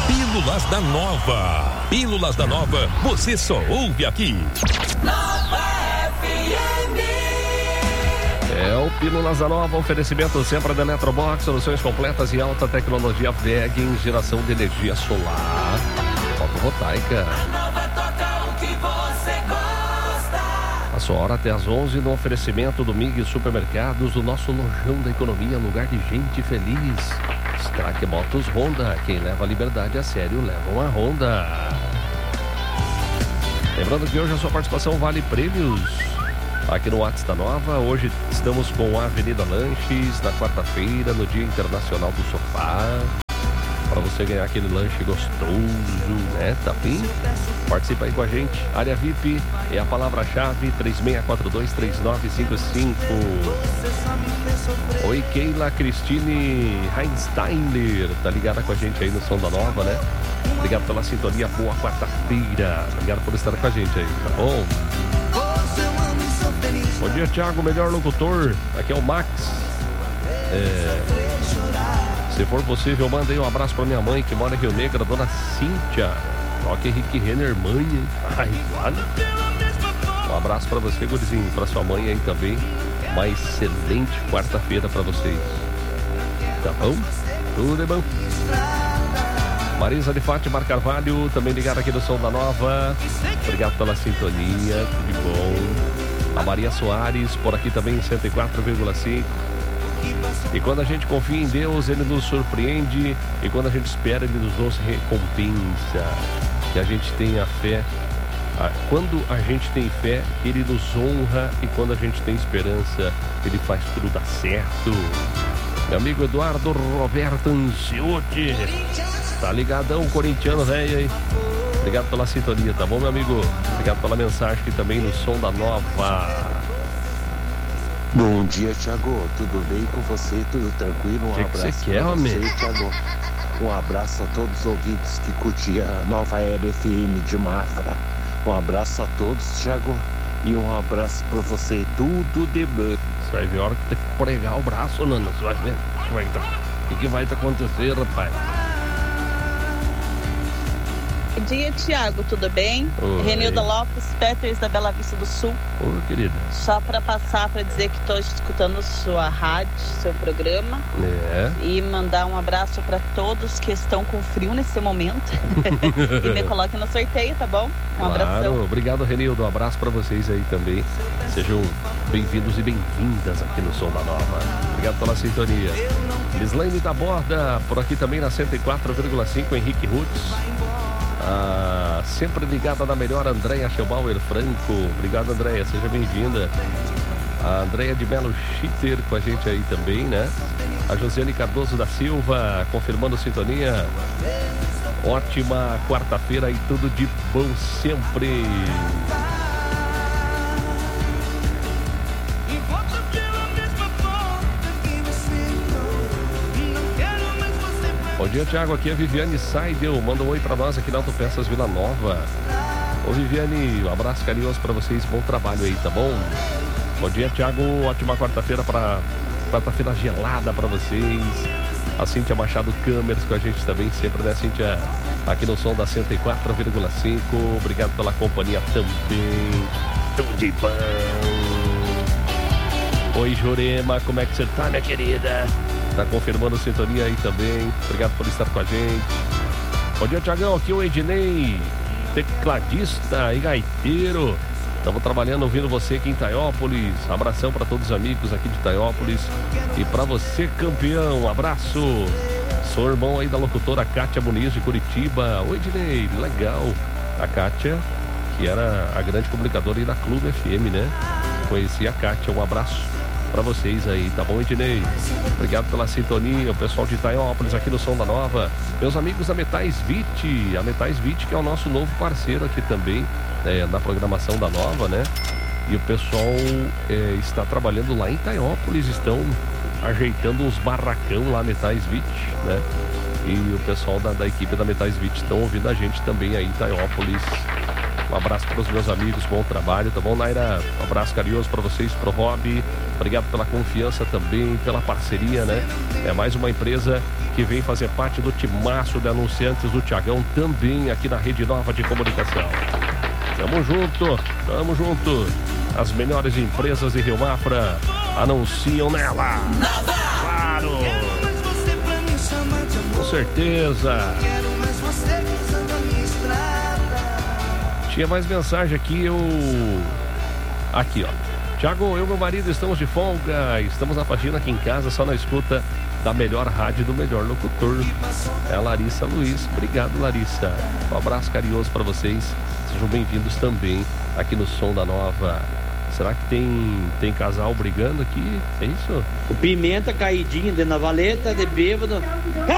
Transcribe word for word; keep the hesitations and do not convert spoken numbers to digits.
Pílulas da Nova. Pílulas da Nova, você só ouve aqui. Nova F M. É o Pílulas da Nova, oferecimento sempre da Eletrobox, soluções completas e alta tecnologia V E G em geração de energia solar fotovoltaica. A Nova toca o que você gosta. A sua hora até às onze no oferecimento do Mig Supermercados, do nosso lojão da economia, lugar de gente feliz. Strack Motos Honda, quem leva a liberdade a sério leva uma Honda. Lembrando que hoje a sua participação vale prêmios aqui no WhatsApp da Nova. Hoje estamos com a Avenida Lanches, na quarta-feira, no Dia Internacional do Sofá. Para você ganhar aquele lanche gostoso, né? Tá bem? Participa aí com a gente. Área V I P é a palavra-chave, três seis quatro dois, três nove cinco cinco. Oi, Keila Cristine Heinsteiner, tá ligada com a gente aí no Som da Nova, né? Obrigado pela sintonia, boa quarta-feira. Obrigado por estar com a gente aí, tá bom? Bom dia, Thiago, melhor locutor. Aqui é o Max. É... Se for possível, manda aí um abraço pra minha mãe que mora em Rio Negro, a dona Cíntia. Toque Henrique Renner, mãe, hein? Ai, vale. Um abraço pra você, gurizinho, pra sua mãe aí também. Uma excelente quarta-feira pra vocês. Tá bom? Tudo é bom. Marisa de Fátima Carvalho, também ligada aqui no Som da Nova. Obrigado pela sintonia, tudo de bom. A Maria Soares, por aqui também, cento e quatro vírgula cinco. E quando a gente confia em Deus, Ele nos surpreende. E quando a gente espera, Ele nos recompensa. Que a gente tenha fé. Quando a gente tem fé, Ele nos honra. E quando a gente tem esperança, Ele faz tudo dar certo. Meu amigo Eduardo Roberto Anciotti, tá ligadão, corintiano velho aí. Obrigado pela sintonia, tá bom, meu amigo? Obrigado pela mensagem aqui também no Som da Nova. Bom dia, Thiago. Tudo bem com você? Tudo tranquilo? Um que abraço que você quer, homem? você, Thiago. Um abraço a todos os ouvintes que curtiam a Nova Era F M de Mafra. Um abraço a todos, Thiago. E um abraço pra você. Tudo de bom. Você vai ver a hora que tem que pregar o braço, Nana. Você vai ver o que, que vai acontecer, rapaz. Bom dia, Thiago, tudo bem? Oi. Renilda Lopes, Peters da Bela Vista do Sul. Ô, querida. Só para passar para dizer que estou escutando sua rádio, seu programa. É. E mandar um abraço para todos que estão com frio nesse momento. E me coloquem no sorteio, tá bom? Um Claro. abração. Obrigado, Renildo. Um abraço para vocês aí também. Sejam bem-vindos e bem-vindas aqui no Som da Nova. Obrigado pela sintonia. Lislaine da Borda, por aqui também na cento e quatro vírgula cinco, Henrique Rutz. Ah, sempre ligada na melhor, Andréia Schellbauer Franco. Obrigado, Andréia, seja bem-vinda. A Andréia de Melo Schitter com a gente aí também, né? A Josiane Cardoso da Silva confirmando sintonia. Ótima quarta-feira e tudo de bom sempre. Bom dia, Thiago, aqui é a Viviane Seidel, manda um oi pra nós aqui na Autopeças Vila Nova. Ô Viviane, um abraço carinhoso pra vocês, bom trabalho aí, tá bom? Bom dia, Thiago, ótima quarta-feira pra quarta-feira gelada pra vocês. A Cíntia Machado Câmeras com a gente também, sempre, né, Cíntia? Aqui no som da cento e quatro vírgula cinco, obrigado pela companhia também. Tudo de bom. Oi, Jurema, como é que você tá, minha querida? Tá confirmando a sintonia aí também. Obrigado por estar com a gente. Bom dia, Thiagão. Aqui o Ednei, tecladista e gaiteiro. Estamos trabalhando, ouvindo você aqui em Itaiópolis. Abração para todos os amigos aqui de Itaiópolis. E para você, campeão, um abraço. Sou irmão aí da locutora Kátia Muniz de Curitiba. Oi, Ednei, legal. A Kátia, que era a grande comunicadora aí da Clube F M, né? Conheci a Kátia, um abraço pra vocês aí, tá bom, Ednei? Obrigado pela sintonia, o pessoal de Itaiópolis aqui no Som da Nova. Meus amigos da Metais Vit, a Metais Vit que é o nosso novo parceiro aqui também, é, da programação da Nova, né? E o pessoal é, está trabalhando lá em Itaiópolis, estão ajeitando uns barracão lá, Metais Vit, né? E o pessoal da, da equipe da Metais Vit estão ouvindo a gente também aí em Itaiópolis. Um abraço para os meus amigos, bom trabalho, tá bom, Naira? Um abraço carinhoso para vocês, pro Rob. Obrigado pela confiança também, pela parceria, né? É mais uma empresa que vem fazer parte do timaço de anunciantes do Tiagão, também aqui na Rede Nova de Comunicação. Tamo junto, tamo junto. As melhores empresas de Rio Mafra anunciam nela. Claro! Com certeza. Tinha mais mensagem aqui, eu... Aqui, ó. Tiago, eu e meu marido estamos de folga, estamos na faxina aqui em casa, só na escuta da melhor rádio do melhor locutor. É a Larissa Luiz. Obrigado, Larissa. Um abraço carinhoso para vocês. Sejam bem-vindos também aqui no Som da Nova. Será que tem, tem casal brigando aqui? É isso? O Pimenta caidinho de na valeta, de bêbado.